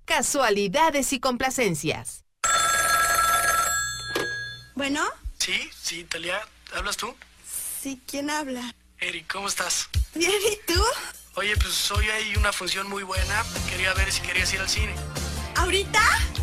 Casualidades y complacencias. ¿Bueno? Sí, Talia, ¿hablas tú? Sí, ¿quién habla? Eric, ¿cómo estás? Bien, ¿y tú? Oye, pues hoy hay una función muy buena. Quería ver si querías ir al cine. ¿Ahorita?